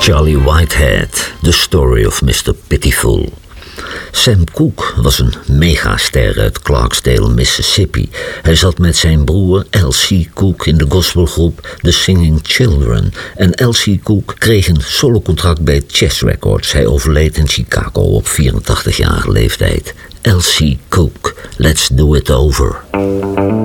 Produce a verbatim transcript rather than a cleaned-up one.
Charlie Whitehead, The Story of mister Pitiful. Sam Cooke was een megaster uit Clarksdale, Mississippi. Hij zat met zijn broer L C Cooke in de gospelgroep The Singing Children. En L C Cooke kreeg een solocontract bij Chess Records. Hij overleed in Chicago op vierentachtigjarige leeftijd. L C Cooke, Let's Do It Over.